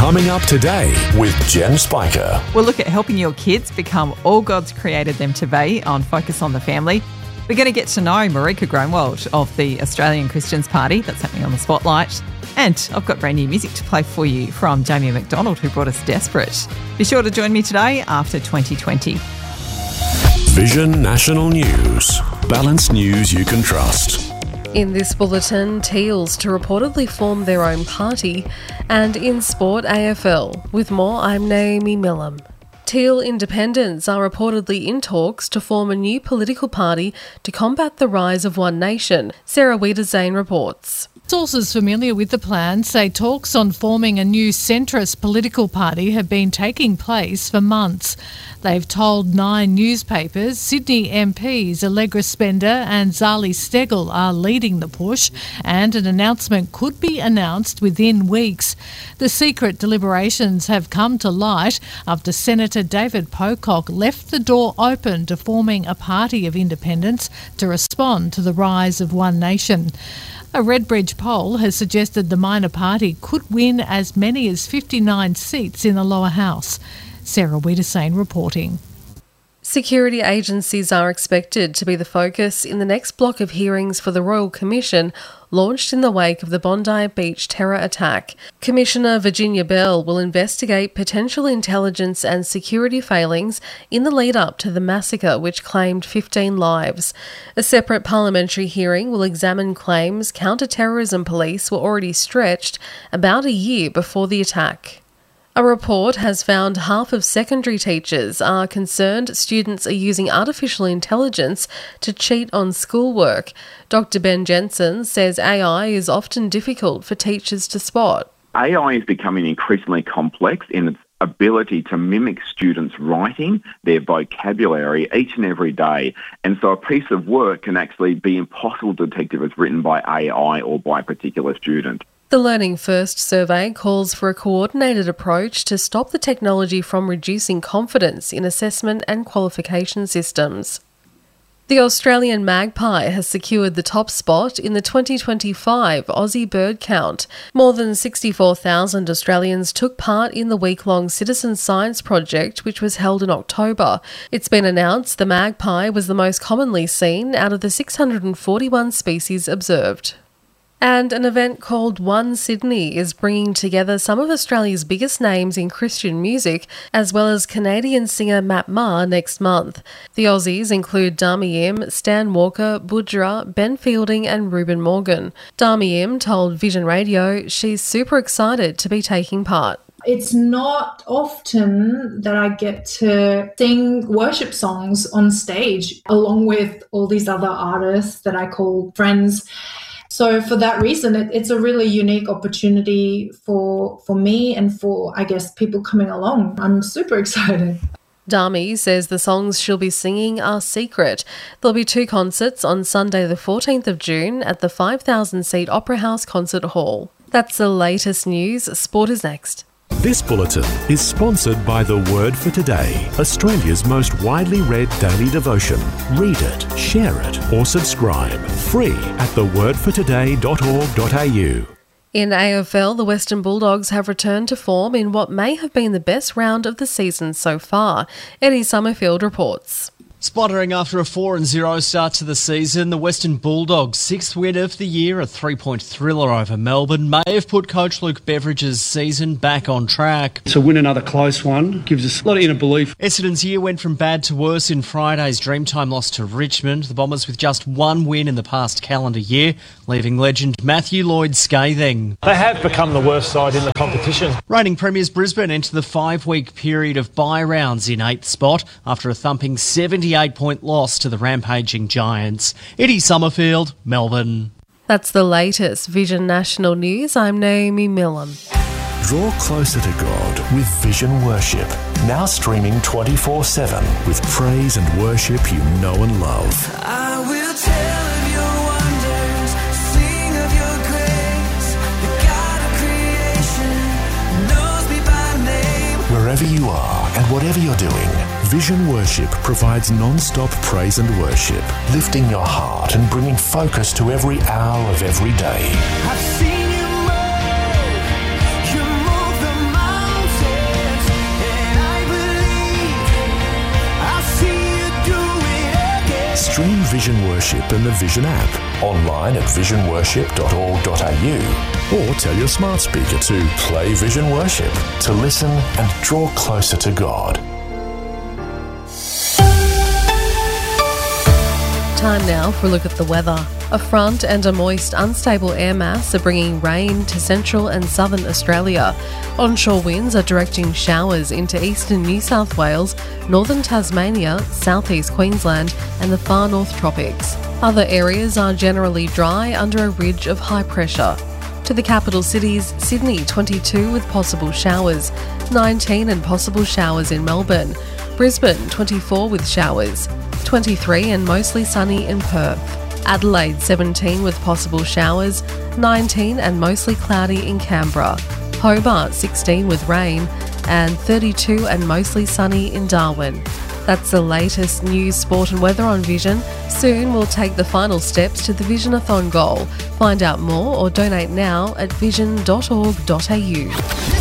Coming up today with Jen Spiker. We'll look at helping your kids become all God's created them to be on Focus on the Family. We're going to get to know Marika Groenewald of the Australian Christians Party. That's happening on the Spotlight. And I've got brand new music to play for you from Jamie McDonald, who brought us Desperate. Be sure to join me today after 2020. Vision National News. Balanced news you can trust. In this bulletin, Teals to reportedly form their own party, and in sport, AFL. With more, I'm Naomi Millam. Teal Independents are reportedly in talks to form a new political party to combat the rise of One Nation, Sarah Wiedersane reports. Sources familiar with the plan say talks on forming a new centrist political party have been taking place for months. They've told 9 newspapers Sydney MPs Allegra Spender and Zali Steggall are leading the push, and an announcement could be announced within weeks. The secret deliberations have come to light after Senator David Pocock left the door open to forming a party of independents to respond to the rise of One Nation. A Redbridge poll has suggested the minor party could win as many as 59 seats in the lower house. Sarah Wiedersane reporting. Security agencies are expected to be the focus in the next block of hearings for the Royal Commission launched in the wake of the Bondi Beach terror attack. Commissioner Virginia Bell will investigate potential intelligence and security failings in the lead-up to the massacre which claimed 15 lives. A separate parliamentary hearing will examine claims counter-terrorism police were already stretched about a year before the attack. A report has found half of secondary teachers are concerned students are using artificial intelligence to cheat on schoolwork. Dr. Ben Jensen says AI is often difficult for teachers to spot. AI is becoming increasingly complex in its ability to mimic students' writing, their vocabulary each and every day. And so a piece of work can actually be impossible to detect if it's written by AI or by a particular student. The Learning First survey calls for a coordinated approach to stop the technology from reducing confidence in assessment and qualification systems. The Australian magpie has secured the top spot in the 2025 Aussie Bird Count. More than 64,000 Australians took part in the week-long citizen science project, which was held in October. It's been announced the magpie was the most commonly seen out of the 641 species observed. And an event called One Sydney is bringing together some of Australia's biggest names in Christian music, as well as Canadian singer Matt Maher next month. The Aussies include Dami Im, Stan Walker, Budra, Ben Fielding and Ruben Morgan. Dami Im told Vision Radio she's super excited to be taking part. It's not often that I get to sing worship songs on stage along with all these other artists that I call friends. So for that reason, it's a really unique opportunity for me and for, I guess, people coming along. I'm super excited. Dami says the songs she'll be singing are secret. There'll be 2 concerts on Sunday the 14th of June at the 5,000-seat Opera House Concert Hall. That's the latest news. Sport is next. This bulletin is sponsored by The Word for Today, Australia's most widely read daily devotion. Read it, share it, or subscribe. Free at thewordfortoday.org.au. In AFL, the Western Bulldogs have returned to form in what may have been the best round of the season so far. Eddie Summerfield reports. Sputtering after a 4-0 start to the season, the Western Bulldogs' 6th win of the year, a 3-point thriller over Melbourne, may have put coach Luke Beveridge's season back on track. To win another close one gives us a lot of inner belief. Essendon's year went from bad to worse in Friday's Dreamtime loss to Richmond, the Bombers with just 1 win in the past calendar year, leaving legend Matthew Lloyd scathing. They have become the worst side in the competition. Reigning premiers Brisbane enter the 5-week period of bye rounds in 8th spot after a thumping 78-point loss to the rampaging Giants. Eddie Summerfield, Melbourne. That's the latest Vision National News. I'm Naomi Millam. Draw closer to God with Vision Worship. Now streaming 24/7 with praise and worship you know and love. I will tell of your wonders, sing of your grace. The God of creation knows me by name. Wherever you are and whatever you're doing, Vision Worship provides non-stop praise and worship, lifting your heart and bringing focus to every hour of every day. I've seen you move the mountains. Vision Worship and the Vision app. Online at visionworship.org.au. Or tell your smart speaker to Play Vision Worship to listen and draw closer to God. Time now for a look at the weather. A front and a moist, unstable air mass are bringing rain to central and southern Australia. Onshore winds are directing showers into eastern New South Wales, northern Tasmania, southeast Queensland and the far north tropics. Other areas are generally dry under a ridge of high pressure. To the capital cities, Sydney 22 with possible showers, 19 and possible showers in Melbourne, Brisbane 24 with showers, 23 and mostly sunny in Perth. Adelaide 17 with possible showers, 19 and mostly cloudy in Canberra. Hobart 16 with rain and 32 and mostly sunny in Darwin. That's the latest news, sport and weather on Vision. Soon we'll take the final steps to the Visionathon goal. Find out more or donate now at vision.org.au.